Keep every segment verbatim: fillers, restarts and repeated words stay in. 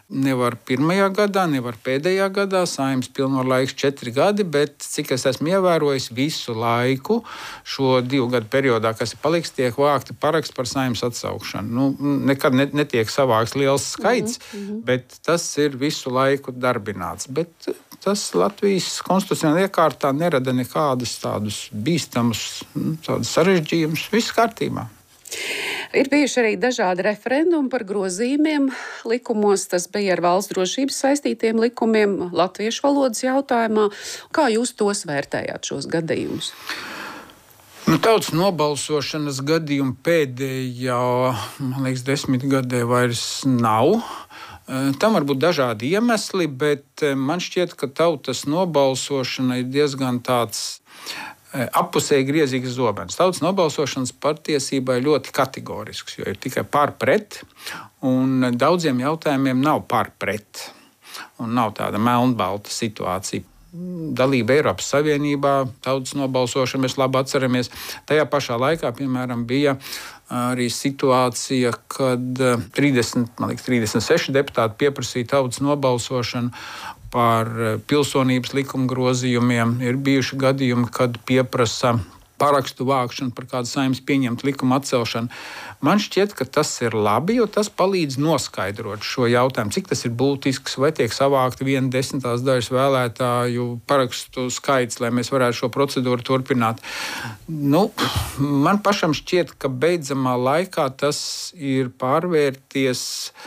Nevar pirmajā gadā, nevar pēdējā gadā, Saeimas pilnvarlaiks četri gadi, bet cik es esmu ievērojis visu laiku, šo divu gadu periodā, kas ir paliks, tiek vākti paraksti par Saeimas atsaukšanu. Nu, nekad netiek savāks liels skaits, mm-hmm. bet tas ir visu laiku darbināts. Bet tas Latvijas konstitucionālajā iekārtā nerada nekādus tādus bīstamus, tādus sarežģījumus. Viss kārtībā. Ir bijuši arī dažādi referendumi par grozījumiem likumos. Tas bija ar valsts drošības saistītiem likumiem, latviešu valodas jautājumā. Kā jūs tos vērtējāt, šos gadījumus? Nu, tautas nobalsošanas gadījumu pēdējā, man liekas, desmitgadē vairs nav. Tam var būt dažādi iemesli, bet man šķiet, ka tautas nobalsošana ir diezgan tāds appusēji griezīgs zobens. Tautas nobalsošanas patiesībā ir ļoti kategorisks, jo ir tikai par pret, un daudziem jautājumiem nav par pret, un nav tāda melnbalta situācija. Dalība Eiropas Savienībā, tautas nobalsošana, mēs labi atceramies. Tajā pašā laikā, piemēram, bija arī situācija, kad trīsdesmit, man liekas, trīsdesmit seši deputāti pieprasīja tautas nobalsošanu par pilsonības likuma grozījumiem. Ir bijuši gadījumi, kad pieprasa parakstu vākšanu par kādu Saeimas pieņemtu likumu atcelšanu. Man šķiet, ka tas ir labi, jo tas palīdz noskaidrot šo jautājumu, cik tas ir būtisks, vai tiek savākta viena desmitās daļas vēlētāju parakstu skaits, lai mēs varētu šo procedūru turpināt. Nu, man pašam šķiet, ka beidzamā laikā tas ir pārvērties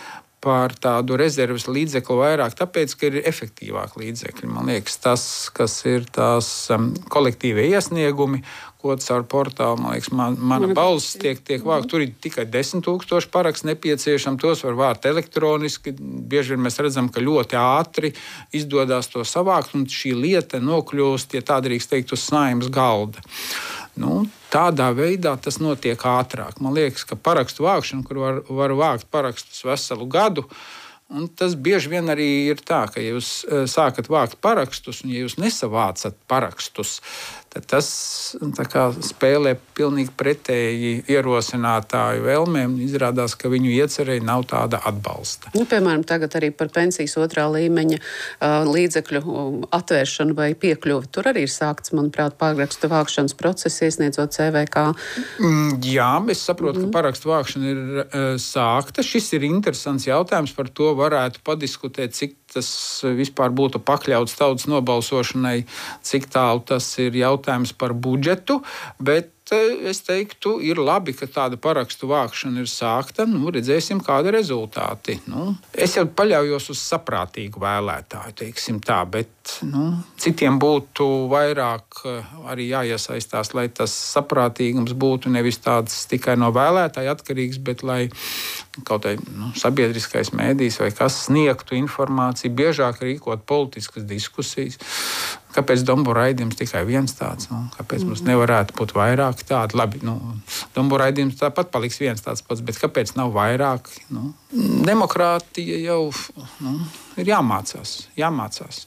par tādu rezerves līdzekli vairāk, tāpēc, ka ir efektīvāk līdzekļi. Man liekas, tas, kas ir tās um, kolektīvie iesniegumi, ko caur portālu, man liekas, man, mana balss tiek, tiek vākt. Tur ir tikai desmit tūkstoši parakstu nepieciešami, tos var vākt elektroniski. Bieži vien mēs redzam, ka ļoti ātri izdodas to savākt, un šī lieta nokļūst, ja tā drīkst teikt, uz Saeimas galda. Nu, tādā veidā tas notiek ātrāk. Man liekas, ka parakstu vākšana, kur var, var vākt parakstus veselu gadu, un tas bieži vien arī ir tā, ka ja jūs sākat vākt parakstus, un ja jūs nesavācat parakstus, tad tas kā, spēlē pilnīgi pretēji ierosinātāju vēlmēm. Izrādās, ka viņu iecerēji nav tāda atbalsta. Nu, piemēram, tagad arī par pensijas otrā līmeņa uh, līdzekļu atvēršanu vai piekļuvi. Tur arī ir sākts, manuprāt, parakstu vākšanas process, iesniedzot C V K. Mm, jā, es saprotu, mm. ka parakstu vākšana ir uh, sākta. Šis ir interesants jautājums, par to varētu padiskutēt, cik tas vispār būtu pakļauts tautas nobalsošanai, cik tālu tas ir jautājums par budžetu, bet es teiktu, ir labi, ka tāda parakstu vākšana ir sākta. Nu, redzēsim, kāda rezultāti. Nu, es jau paļaujos uz saprātīgu vēlētāju, teiksim tā, bet nu, citiem būtu vairāk arī jāiesaistās, lai tas saprātīgums būtu nevis tāds tikai no vēlētāja atkarīgs, bet lai kaut vai nu, sabiedriskais mēdījis vai kas sniegtu informāciju, biežāk rīkot politiskas diskusijas. Kāpēc Dombu raidījums tikai viens tāds? Nu, kāpēc mums nevarētu būt vairāk tādu? Labi, nu, Dombu raidījums tāpat paliks viens tāds pats, bet kāpēc nav vairāk? Nu, demokrātija jau nu, ir jāmācās, jāmācās.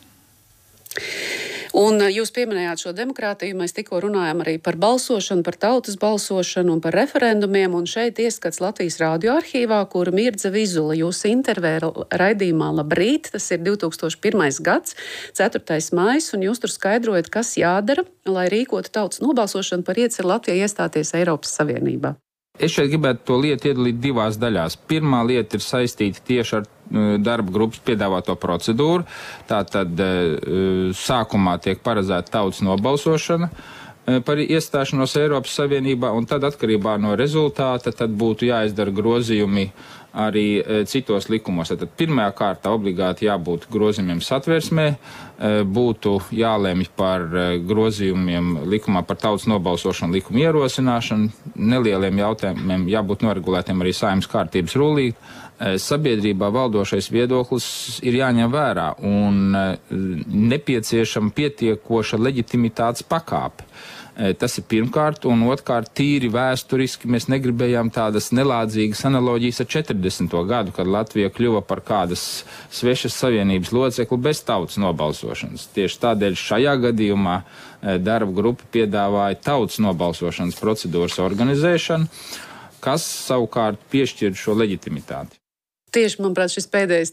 Un jūs pieminējāt šo demokrātiju, mēs tikko runājam arī par balsošanu, par tautas balsošanu un par referendumiem, un šeit ieskats Latvijas radio arhīvā, kur Mirdza Vizula jūs intervēra raidījumā Labrīt, tas ir divi tūkstoši pirmais gads, ceturtais maijs, un jūs tur skaidrojat, kas jādara, lai rīkotu tautas nobalsošanu par ieceru Latvijai iestāties Eiropas Savienībā. Es šeit gribētu to lietu iedalīt divās daļās. Pirmā lieta ir saistīta tieši ar darba grupas piedāvāto procedūru. Tātad sākumā tiek paredzēta tautas nobalsošana par iestāšanos Eiropas Savienībā, un tad atkarībā no rezultāta tad būtu jāizdara grozījumi arī citos likumos. Tad pirmajā kārtā obligāti jābūt grozījumiem satversmē, būtu jālemj par grozījumiem likumā par tautas nobalsošanu, likumu ierosināšanu, nelieliem jautājumiem jābūt noregulētiem arī Saeimas kārtības rullī. Sabiedrībā valdošais viedoklis ir jāņem vērā un nepieciešama pietiekoša leģitimitātes pakāpe. Tas ir pirmkārt, un otrkārt tīri vēsturiski mēs negribējām tādas nelādzīgas analoģijas ar četrdesmito gadu, kad Latvija kļuva par kādas svešas savienības locekli bez tautas nobalsošanas. Tieši tādēļ šajā gadījumā darba grupa piedāvāja tautas nobalsošanas procedūras organizēšanu, kas savukārt piešķir šo leģitimitāti. Tieši, manuprāt, šis pēdējais